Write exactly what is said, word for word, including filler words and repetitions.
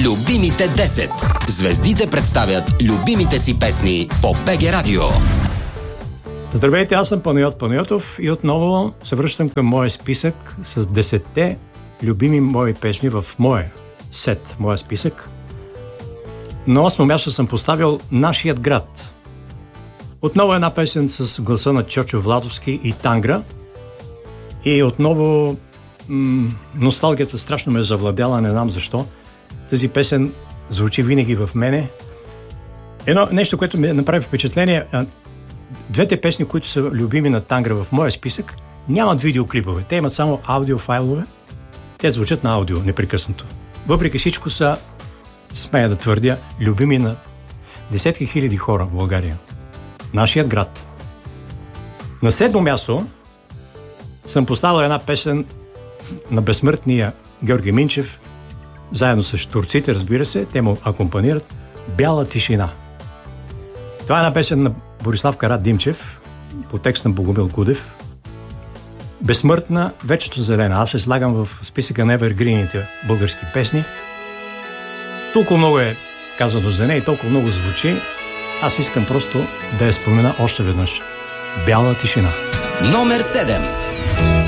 Любимите десет. Звездите представят любимите си песни по БГ Радио. Здравейте, аз съм Панайот Панайотов и отново се връщам към моя списък с десетте любими мои песни в моя сет, моя списък. На осмо място съм поставил Нашият град. Отново една песен с гласа на Чочо Владовски и Тангра. И отново м- носталгията страшно ме е завладяла, не знам защо. Тази песен звучи винаги в мене. Едно нещо, което ми направи впечатление, двете песни, които са любими на Тангра в моя списък, нямат видеоклипове. Те имат само аудиофайлове. Те звучат на аудио непрекъснато. Въпреки всичко са, смея да твърдя, любими на десетки хиляди хора в България. Нашият град. На седмо място съм поставил една песен на безсмъртния Георги Минчев, заедно с турците, разбира се, те му акомпанират, Бяла тишина. Това е една песен на Борислав Карадимчев, по текст на Богомил Кудев. Безсмъртна, вечно зелена. Аз се слагам в списъка на евергрините български песни. Толкова много е казано за нея и толкова много звучи. Аз искам просто да я спомена още веднъж. Бяла тишина. Номер седем.